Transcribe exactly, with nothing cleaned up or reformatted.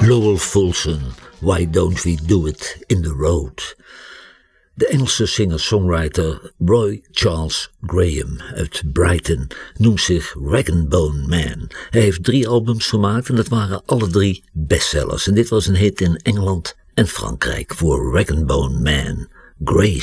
Lowell Fulson, Why Don't We Do It in the Road? De Engelse singer-songwriter Roy Charles Graham uit Brighton noemt zich Rag and Bone Man. Hij heeft drie albums gemaakt en dat waren alle drie bestsellers. En dit was een hit in Engeland en Frankrijk voor Rag and Bone Man, Grace.